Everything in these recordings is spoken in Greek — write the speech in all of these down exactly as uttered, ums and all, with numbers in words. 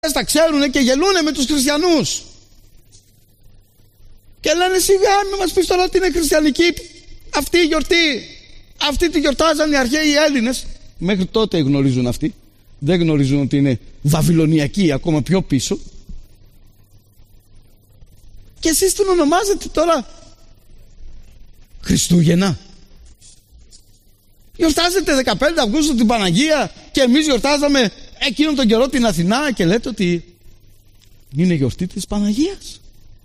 τα ξέρουνε και γελούνε με τους χριστιανούς. Και λένε σιγά μην μας πεις τώρα ότι είναι χριστιανική αυτή η γιορτή. Αυτή τη γιορτάζαν οι αρχαίοι Έλληνες. Μέχρι τότε γνωρίζουν αυτοί. Δεν γνωρίζουν ότι είναι βαβυλωνιακή, ακόμα πιο πίσω. Και εσείς την ονομάζετε τώρα Χριστούγεννα. Γιορτάζετε δεκαπέντε Αυγούστου την Παναγία και εμείς γιορτάζαμε εκείνον τον καιρό την Αθηνά και λέτε ότι είναι γιορτή της Παναγίας.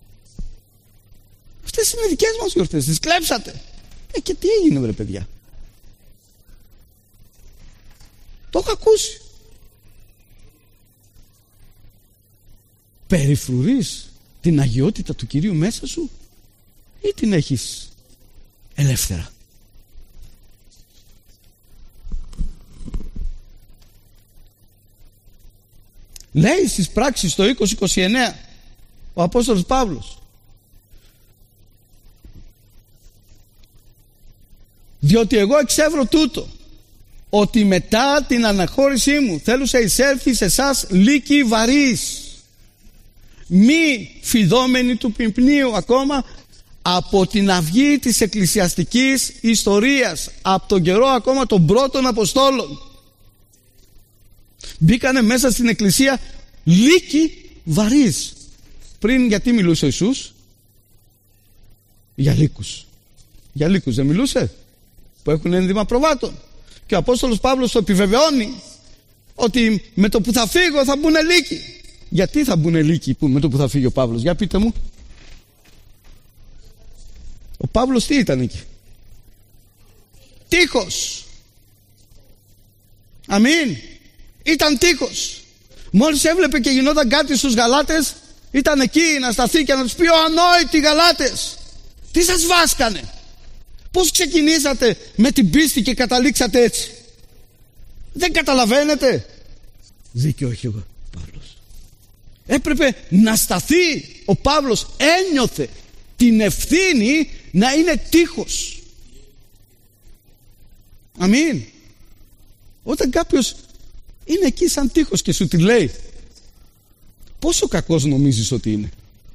Αυτές είναι δικές μας γιορτές, τις κλέψατε. Ε, και τι έγινε βρε παιδιά? Το έχω ακούσει. Περιφρουρείς την αγιότητα του Κυρίου μέσα σου ή την έχεις ελεύθερα? Λέει στις πράξεις το είκοσι είκοσι εννέα ο Απόστολος Παύλος, διότι εγώ εξεύρω τούτο, ότι μετά την αναχώρησή μου θέλουσα εισέλθει σε εσάς λύκοι βαρύς, μη φιδόμενοι του πιπνίου, ακόμα από την αυγή της εκκλησιαστικής ιστορίας, από τον καιρό ακόμα των πρώτων Αποστόλων. Μπήκανε μέσα στην εκκλησία λύκοι βαρύς. Πριν γιατί μιλούσε ο Ιησούς? Για λύκους. Για λύκους δεν μιλούσε? Που έχουν ένδυμα προβάτων. Και ο Απόστολος Παύλος το επιβεβαιώνει ότι με το που θα φύγω θα μπουν λύκοι. Γιατί θα μπουν λύκοι που με το που θα φύγει ο Παύλος? Για πείτε μου. Ο Παύλος τι ήταν εκεί? Τείχος. Αμήν. Ήταν τείχος. Μόλις έβλεπε και γινόταν κάτι στους Γαλάτες, ήταν εκεί να σταθεί και να τους πει: ο ανόητοι Γαλάτες, τι σας βάσκανε? Πώς ξεκινήσατε με την πίστη και καταλήξατε έτσι? Δεν καταλαβαίνετε? Δίκιο έχει ο Παύλος. Έπρεπε να σταθεί. Ο Παύλος ένιωθε την ευθύνη να είναι τείχος. Αμήν. Όταν κάποιος είναι εκεί σαν τείχος και σου τη λέει, πόσο κακός νομίζεις ότι είναι?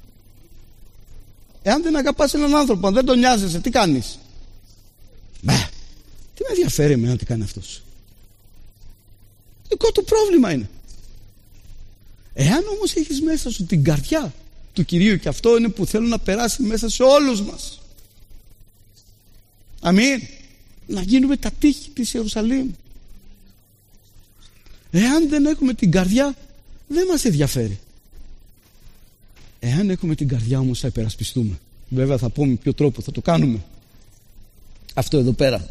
Εάν δεν αγαπάς έναν άνθρωπο, αν δεν τον νοιάζεσαι, τι κάνεις? Μπα, τι με ενδιαφέρει εμένα τι κάνει αυτός? Δικό του πρόβλημα είναι. Εάν όμως έχεις μέσα σου την καρδιά του Κυρίου, και αυτό είναι που θέλω να περάσει μέσα σε όλους μας, αμήν, να γίνουμε τα τείχη της Ιερουσαλήμ. Εάν δεν έχουμε την καρδιά, δεν μας ενδιαφέρει. Εάν έχουμε την καρδιά όμως, θα υπερασπιστούμε. Βέβαια θα πούμε ποιο τρόπο θα το κάνουμε. Αυτό εδώ πέρα.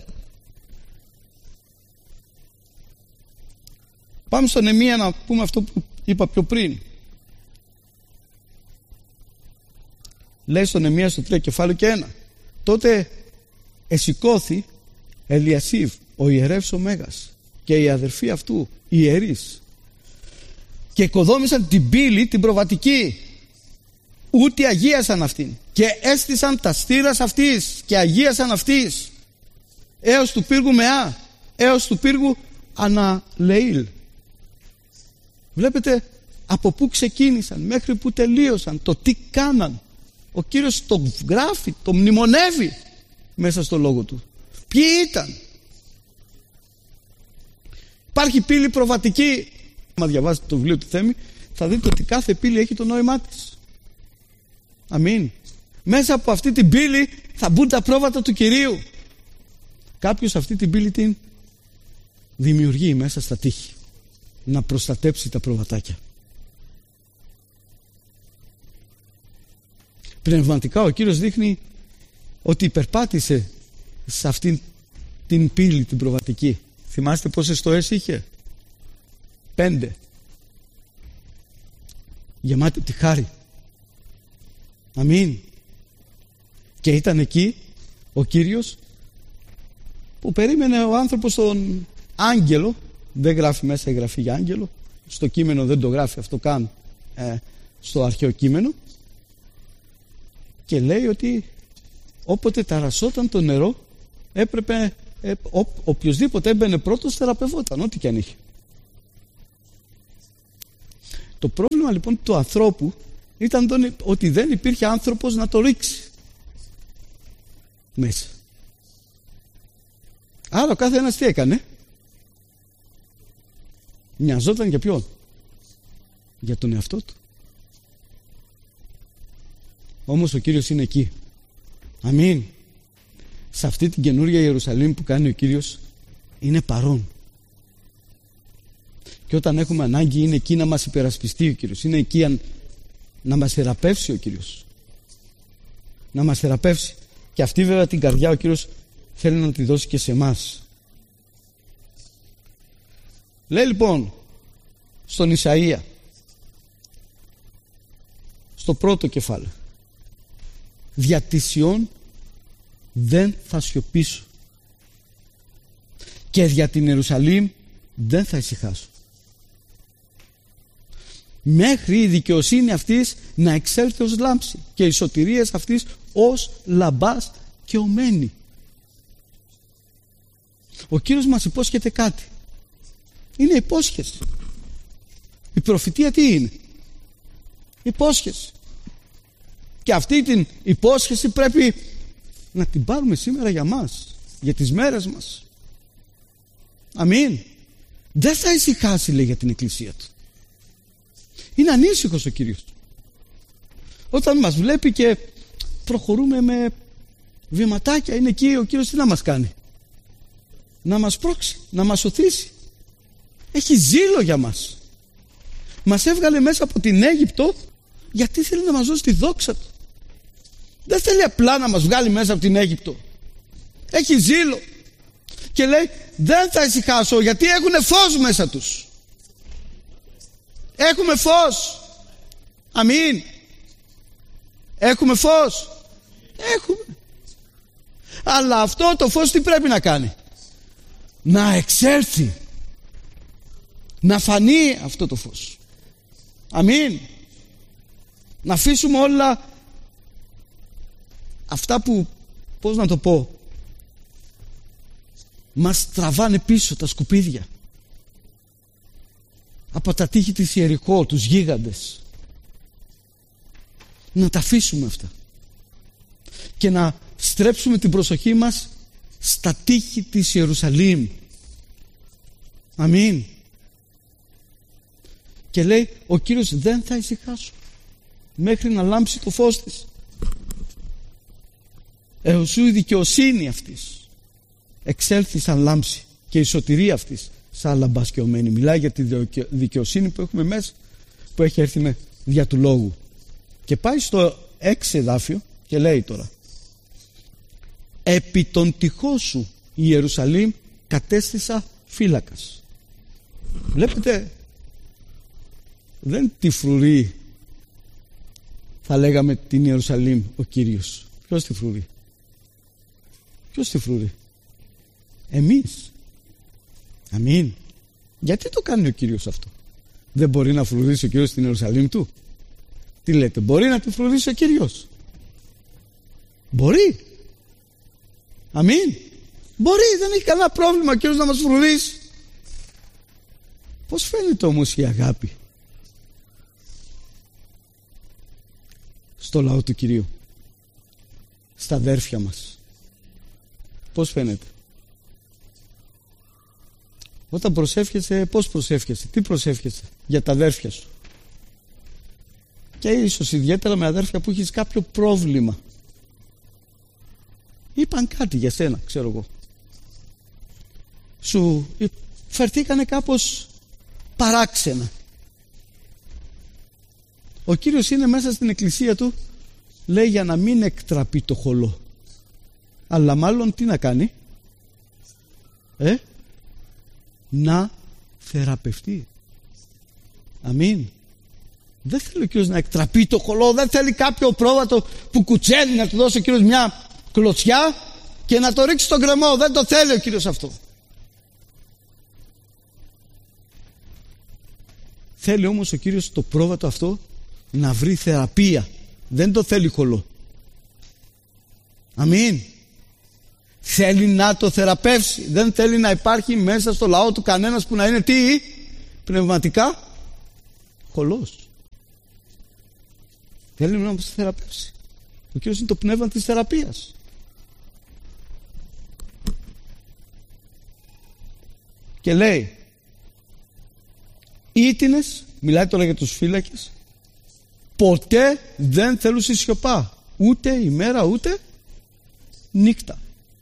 Πάμε στο Νεεμία να πούμε αυτό που είπα πιο πριν. Λέει στο Νεεμία στο τρία κεφάλαιο και ένα. Τότε εσηκώθη Ελιασίβ, ο ιερεύς ο Μέγας, και οι αδερφοί αυτού, οι ιερείς, και οικοδόμησαν την πύλη την προβατική, ούτε αγίασαν αυτήν, και έστησαν τα στήρας αυτής και αγίασαν αυτής, έως του πύργου Μεά, έως του πύργου Αναλεήλ. Βλέπετε από πού ξεκίνησαν μέχρι πού τελείωσαν, το τι κάναν. Ο Κύριος το γράφει, το μνημονεύει μέσα στο λόγο του. Ποιοι ήταν? Υπάρχει πύλη προβατική. Αν διαβάσετε το βιβλίο του Θέμη, θα δείτε ότι κάθε πύλη έχει το νόημά της. Αμήν. Μέσα από αυτή την πύλη θα μπουν τα πρόβατα του Κυρίου. Κάποιος αυτή την πύλη την δημιουργεί μέσα στα τείχη, να προστατέψει τα προβατάκια. Πνευματικά ο Κύριος δείχνει ότι υπερπάτησε σε αυτήν την πύλη την προβατική. Θυμάστε πόσες στοές είχε? Πέντε. Γεμάτη τη χάρη. Αμήν. Και ήταν εκεί ο Κύριος που περίμενε ο άνθρωπος τον άγγελο. Δεν γράφει μέσα η γραφή για άγγελο. Στο κείμενο δεν το γράφει αυτό καν, ε, στο αρχαίο κείμενο. Και λέει ότι όποτε ταρασσόταν το νερό, έπρεπε ε, ο, οποιοσδήποτε έμπαινε πρώτος θεραπευόταν, ό,τι και αν είχε. Το πρόβλημα λοιπόν του ανθρώπου ήταν ότι δεν υπήρχε άνθρωπος να το ρίξει μέσα. Άρα ο κάθε ένας τι έκανε? Μοιαζόταν για ποιον? Για τον εαυτό του. Όμως ο Κύριος είναι εκεί. Αμήν. Σε αυτή την καινούργια Ιερουσαλήμ που κάνει ο Κύριος είναι παρόν. Και όταν έχουμε ανάγκη είναι εκεί να μας υπερασπιστεί ο Κύριος. Είναι εκεί να μας θεραπεύσει ο Κύριος. Να μας θεραπεύσει. Και αυτή βέβαια την καρδιά ο Κύριος θέλει να τη δώσει και σε εμάς. Λέει λοιπόν στον Ισαΐα, στο πρώτο κεφάλαιο, δια τη Σιών δεν θα σιωπήσω και δια την Ιερουσαλήμ δεν θα ησυχάσω, μέχρι η δικαιοσύνη αυτής να εξέλθει ως λάμψη και η σωτηρία αυτής ως λαμπάς και ομένη. Ο Κύριος μας υπόσχεται κάτι. Είναι υπόσχεση. Η προφητεία τι είναι? Υπόσχεση. Και αυτή την υπόσχεση πρέπει να την πάρουμε σήμερα για μας, για τις μέρες μας. Αμήν. Δεν θα ησυχάσει, λέει, για την εκκλησία του. Είναι ανήσυχος ο Κύριος. Όταν μας βλέπει και προχωρούμε με βηματάκια, είναι εκεί ο Κύριος τι να μας κάνει? Να μας πρόξει, να μας οθήσει. Έχει ζήλο για μας. Μας έβγαλε μέσα από την Αίγυπτο γιατί θέλει να μας δώσει τη δόξα του. Δεν θέλει απλά να μας βγάλει μέσα από την Αίγυπτο. Έχει ζήλο. Και λέει δεν θα ησυχάσω γιατί έχουν φως μέσα τους. Έχουμε φως. Αμήν. Έχουμε φως. Έχουμε. Αλλά αυτό το φως τι πρέπει να κάνει? Να εξέλθει. Να φανεί αυτό το φως. Αμήν. Να αφήσουμε όλα αυτά που, πώς να το πω, μας τραβάνε πίσω, τα σκουπίδια από τα τείχη της Ιεριχώ, τους γίγαντες. Να τα αφήσουμε αυτά και να στρέψουμε την προσοχή μας στα τείχη της Ιερουσαλήμ. Αμήν. Και λέει ο Κύριος δεν θα ησυχάσω μέχρι να λάμψει το φως της. Εωσού η δικαιοσύνη αυτής εξέλθει σαν λάμψη και η σωτηρία αυτής σαν λαμπασκιωμένη. Μιλάει για τη δικαιοσύνη που έχουμε μέσα, που έχει έρθει με δια του λόγου. Και πάει στο έξι εδάφιο και λέει τώρα επί των τυχών σου η Ιερουσαλήμ κατέστησα φύλακας. Βλέπετε, δεν τη φρουρεί, θα λέγαμε, την Ιερουσαλήμ ο Κύριος. Ποιος τη φρουρεί? Ποιος τη φρουρεί? Εμείς. Αμήν. Γιατί το κάνει ο Κύριος αυτό? Δεν μπορεί να φρουρήσει ο Κύριος την Ιερουσαλήμ του? Τι λέτε, μπορεί να τη φρουρήσει ο Κύριος? Μπορεί. Αμήν. Μπορεί, δεν έχει κανένα πρόβλημα ο Κύριος να μας φρουρήσει. Πώς φαίνεται όμως η αγάπη στο λαό του Κυρίου, στα αδέρφια μας? Πώς φαίνεται? Όταν προσεύχεσαι, πώς προσεύχεσαι? Τι προσεύχεσαι για τα αδέρφια σου? Και ίσως ιδιαίτερα με αδέρφια που έχεις κάποιο πρόβλημα. Είπαν κάτι για σένα, ξέρω εγώ. Σου φερθήκανε κάπως παράξενα. Ο Κύριος είναι μέσα στην εκκλησία του, λέει, για να μην εκτραπεί το χολό, αλλά μάλλον τι να κάνει? Ε, να θεραπευτεί. Αμήν. Δεν θέλει ο Κύριος να εκτραπεί το χολό, δεν θέλει κάποιο πρόβατο που κουτσέλει να του δώσει ο Κύριος μια κλωτσιά και να το ρίξει στον γκρεμό. Δεν το θέλει ο Κύριος αυτό. Θέλει όμως ο Κύριος το πρόβατο αυτό να βρει θεραπεία. Δεν το θέλει χολό. Αμήν. Θέλει να το θεραπεύσει. Δεν θέλει να υπάρχει μέσα στο λαό του κανένας που να είναι τι? Πνευματικά κολός. Θέλει να μας θεραπεύσει. Ο Κύριος είναι το πνεύμα της θεραπείας. Και λέει, ήτινες, μιλάει τώρα για τους φύλακες, ποτέ δεν θέλουν σιωπά, ούτε ημέρα ούτε νύχτα.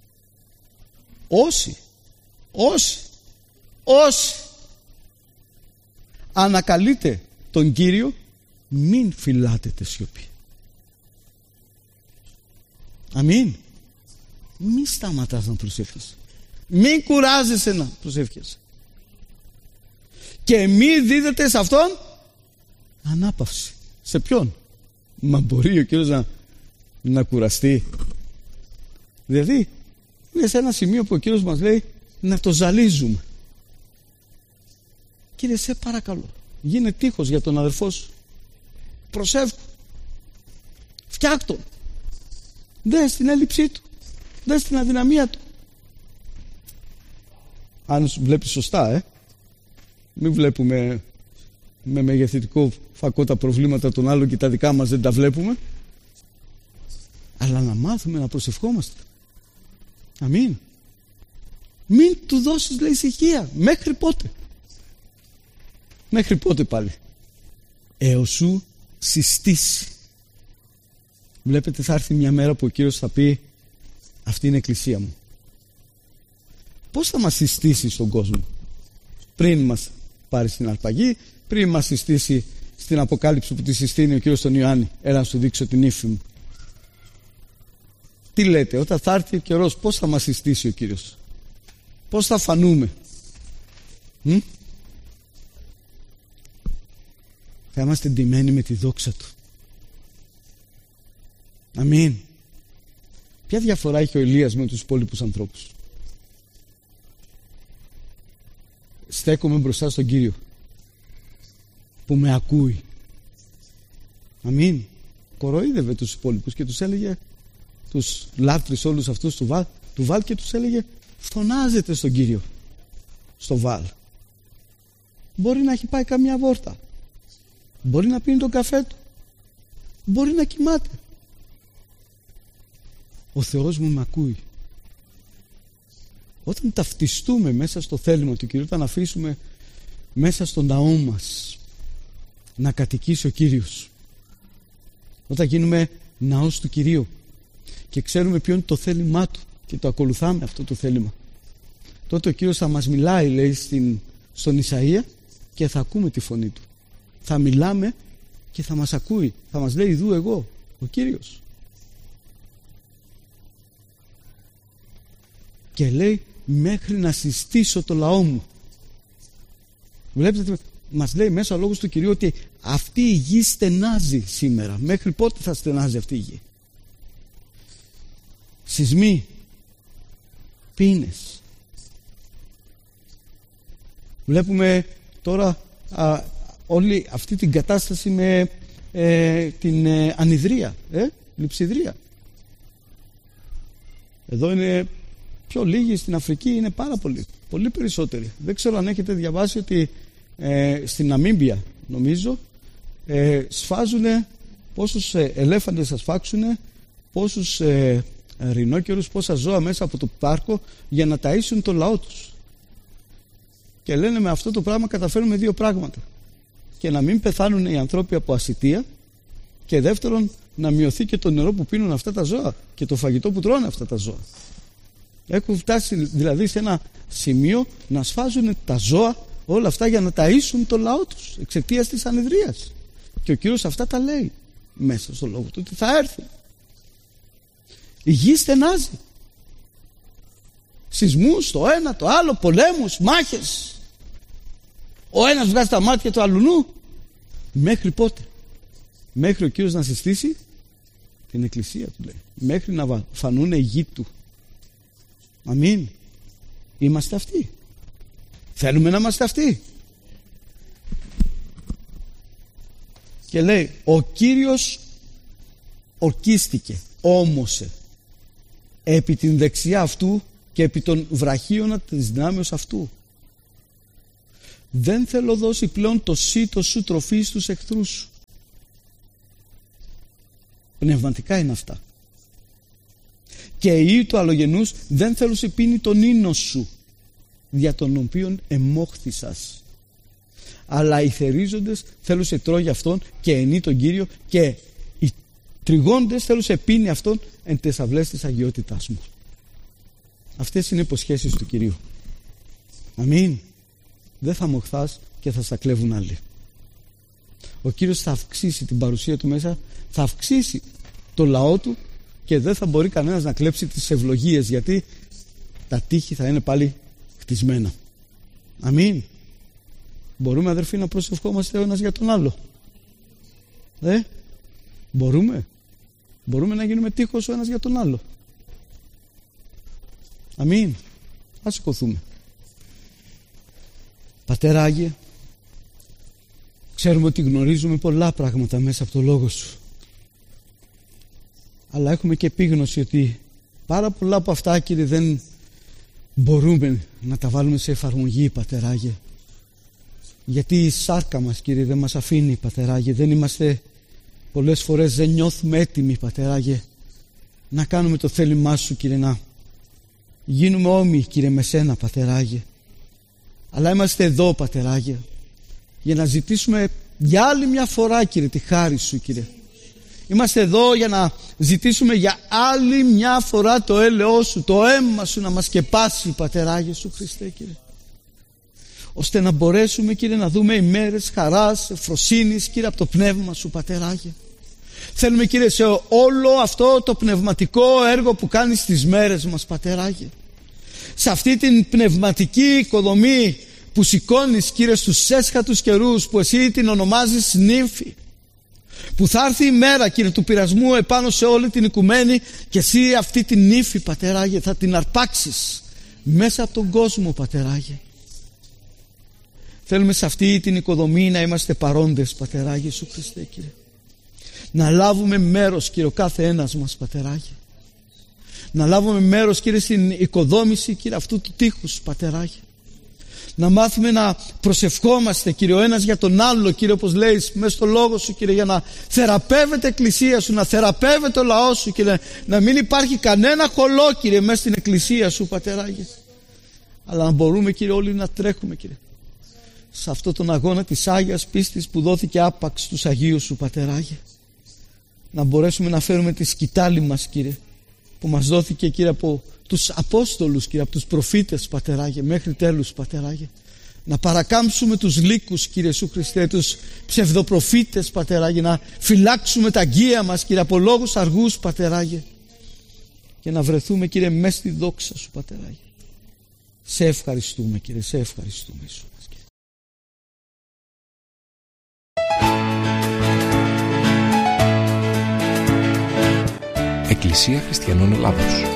Όσοι, όσοι, όσοι ανακαλείτε τον Κύριο, μην φυλάτετε σιωπή. Αμήν. Μην σταματάς να προσεύχεσαι. Μην κουράζεσαι να προσεύχεσαι. Και μην δίδετε σε αυτόν ανάπαυση. Σε ποιον? Μα μπορεί ο Κύριος να, να κουραστεί? Δηλαδή είναι σε ένα σημείο που ο Κύριος μας λέει να το ζαλίζουμε. Κύριε, σε παρακαλώ, γίνε τείχος για τον αδερφό σου. Προσεύχου. Φτιάκ' τον. Δες την έλλειψή του. Δες την αδυναμία του. Αν βλέπεις σωστά, ε. Μην βλέπουμε με μεγεθυντικό φακό τα προβλήματα των άλλων και τα δικά μας δεν τα βλέπουμε. Αλλά να μάθουμε να προσευχόμαστε. Αμήν. Μην του δώσεις, λέει, ησυχία. Μέχρι πότε? Μέχρι πότε πάλι? Έως σου συστήσει. Βλέπετε, θα έρθει μια μέρα που ο Κύριος θα πει, αυτή είναι η εκκλησία μου. Πώς θα μας συστήσει στον κόσμο? Πριν μας πάρει στην αρπαγή, πριν μας συστήσει στην Αποκάλυψη που τη συστήνει ο Κύριος τον Ιωάννη, έλα να σου δείξω την ύφη μου. Τι λέτε, όταν θα έρθει ο καιρός, πώς θα μας συστήσει ο Κύριος? Πώς θα φανούμε? Μ? Θα είμαστε εντυμένοι με τη δόξα του. Αμήν. Ποια διαφορά έχει ο Ηλίας με τους υπόλοιπους ανθρώπους? Στέκομαι μπροστά στον Κύριο που με ακούει. Αμήν. Κοροϊδεύε τους υπόλοιπους και τους έλεγε, τους λάτρεις όλους αυτούς του Βάλ, του Βάλ και τους έλεγε, φωνάζετε στον Κύριο στο Βάλ. Μπορεί να έχει πάει καμιά βόρτα, μπορεί να πίνει τον καφέ του, μπορεί να κοιμάται. Ο Θεός μου με ακούει. Όταν ταυτιστούμε μέσα στο θέλημα του Κυρίου, όταν αφήσουμε μέσα στο ναό μας να κατοικήσει ο Κύριος, όταν γίνουμε ναός του Κυρίου και ξέρουμε ποιο είναι το θέλημά του και το ακολουθάμε αυτό το θέλημα, τότε ο Κύριος θα μας μιλάει, λέει στην, στον Ισαΐα, και θα ακούμε τη φωνή του. Θα μιλάμε και θα μας ακούει. Θα μας λέει, ιδού εγώ, ο Κύριος. Και λέει, μέχρι να συστήσω το λαό μου. Βλέπετε, μας λέει μέσα ο λόγος του Κυρίου ότι αυτή η γη στενάζει σήμερα. Μέχρι πότε θα στενάζει αυτή η γη? Σεισμοί, πείνες. Βλέπουμε τώρα α, όλη αυτή την κατάσταση με ε, την ε, ανιδρία, ε, λειψιδρία. Εδώ είναι πιο λίγοι, στην Αφρική είναι πάρα πολλοί, πολύ περισσότεροι. Δεν ξέρω αν έχετε διαβάσει ότι ε, στην Ναμίμπια, νομίζω, ε, σφάζουν πόσους ε, ελέφαντες θα σφάξουν, πόσους ε, ρινόκερους, πόσα ζώα μέσα από το πάρκο για να ταΐσουν το λαό τους. Και λένε, με αυτό το πράγμα καταφέρουμε δύο πράγματα: και να μην πεθάνουν οι άνθρωποι από ασιτεία, και δεύτερον να μειωθεί και το νερό που πίνουν αυτά τα ζώα και το φαγητό που τρώνε αυτά τα ζώα. Έχουν φτάσει δηλαδή σε ένα σημείο να σφάζουν τα ζώα όλα αυτά για να ταΐσουν το λαό τους εξαιτίας της ανιδρίας. Και ο Κύριος αυτά τα λέει μέσα στο λόγο του, ότι θα έρθει. Η γη στενάζει. Σεισμούς, το ένα, το άλλο, πολέμους, μάχες. Ο ένας βγάζει τα μάτια του αλουνού. Μέχρι πότε? Μέχρι ο Κύριος να συστήσει την εκκλησία του, λέει. Μέχρι να φανούν οι γη του. Αμήν. Είμαστε αυτοί. Θέλουμε να είμαστε αυτοί. Και λέει, ο Κύριος ορκίστηκε, όμωσε επί την δεξιά αυτού και επί των βραχίωνα της δυνάμεως αυτού. δεν θέλω δώσει πλέον το σύτο σου τροφή στους εχθρούς σου. Πνευματικά είναι αυτά. Και οι του αλλογενούς δεν θέλω σε πίνει τον ίνο σου, δια των οποίων εμόχθησας. Αλλά οι θερίζοντες θέλω σε τρώγει αυτόν και ενεί τον Κύριο, και οι τριγόντες θέλω σε πίνει αυτόν εν τες αυλές της αγιότητάς μου. Αυτές είναι οι υποσχέσεις του Κυρίου. Αμήν. Δεν θα μοχθάς και θα στα κλέβουν άλλοι. Ο Κύριος θα αυξήσει την παρουσία του μέσα, θα αυξήσει το λαό του και δεν θα μπορεί κανένας να κλέψει τις ευλογίες, γιατί τα τείχη θα είναι πάλι χτισμένα. Αμήν. Μπορούμε, αδερφοί, να προσευχόμαστε ο ένας για τον άλλο? Ε, μπορούμε. Μπορούμε να γίνουμε τείχος ο ένας για τον άλλο. Αμήν. Ας σηκωθούμε. Πατέρα Άγιε, ξέρουμε ότι γνωρίζουμε πολλά πράγματα μέσα από το Λόγο Σου, αλλά έχουμε και επίγνωση ότι πάρα πολλά από αυτά, Κύριε, δεν μπορούμε να τα βάλουμε σε εφαρμογή, Πατέρα Άγιε, γιατί η σάρκα μας, Κύριε, δεν μας αφήνει, Πατέρα Άγιε. Δεν είμαστε, πολλές φορές δεν νιώθουμε έτοιμοι, Πατέρα Άγιε, να κάνουμε το θέλημά Σου, Κύριε, να γίνουμε όμοιοι, Κύριε, με Σένα, Πατέρα Άγιε. Αλλά είμαστε εδώ, Πατέρα Άγιε, για να ζητήσουμε για άλλη μια φορά, Κύριε, τη χάρη Σου, Κύριε. Είμαστε εδώ για να ζητήσουμε για άλλη μια φορά το έλεος Σου, το αίμα Σου να μας σκεπάσει, Πατέρα Άγιε Σου Χριστέ, Κύριε, ώστε να μπορέσουμε, Κύριε, να δούμε ημέρες χαράς, ευφροσύνης, Κύριε, από το πνεύμα Σου, Πατέρα Άγιε. Θέλουμε, Κύριε, σε όλο αυτό το πνευματικό έργο που κάνεις στις μέρες μας, Πατέρα Άγιε, σε αυτή την πνευματική οικοδομή που σηκώνεις, Κύριε, στους έσχατους καιρούς, που Εσύ την ονομάζεις νύμφη, που θα έρθει η μέρα, Κύριε, του πειρασμού επάνω σε όλη την οικουμένη, και Εσύ αυτή την νύφη, Πατέρα Άγιε, θα την αρπάξεις μέσα από τον κόσμο, Πατέρα Άγιε. Θέλουμε σε αυτή την οικοδομή να είμαστε παρόντες, Πατέρα Άγιε Σου Χριστέ, Κύριε. Να λάβουμε μέρος, Κύριε, ο κάθε ένας μας, Πατέρα Άγιε. Να λάβουμε μέρος, Κύριε, στην οικοδόμηση, Κύριε, αυτού του τείχους, Πατέρα Άγιε. Να μάθουμε να προσευχόμαστε, Κύριε, ο ένας για τον άλλο, Κύριε, όπως λέει μέσα στο Λόγο Σου, Κύριε, για να θεραπεύεται η εκκλησία Σου, να θεραπεύεται ο λαός Σου, Κύριε, να μην υπάρχει κανένα χολό, Κύριε, μέσα στην εκκλησία Σου, Πατέρα Άγιε. Αλλά να μπορούμε, Κύριε, όλοι να τρέχουμε, Κύριε, σε αυτόν τον αγώνα της Άγιας πίστης που δόθηκε άπαξ στους Αγίους Σου, Πατέρα Άγιε. Να μπορέσουμε να φέρουμε τη σκητάλη μας, Κύριε, που μας δόθηκε, Κύριε, από τους Απόστολους, Κύριε, από τους προφήτες, Πατέρα Άγιε, μέχρι τέλους, Πατέρα Άγιε. Να παρακάμψουμε τους λύκους, Κύριε Σου Χριστέ, τους ψευδοπροφήτες, Πατέρα Άγιε, να φυλάξουμε τα αγκία μας, Κύριε, από λόγους αργούς, Πατέρα Άγιε, και να βρεθούμε, Κύριε, μέσα στη δόξα Σου, Πατέρα Άγιε. Σε ευχαριστούμε, Κύριε, σε ευχαριστούμε, Ιησού μας, Κύριε. Εκκλησία Χριστιανών Ελλάδος.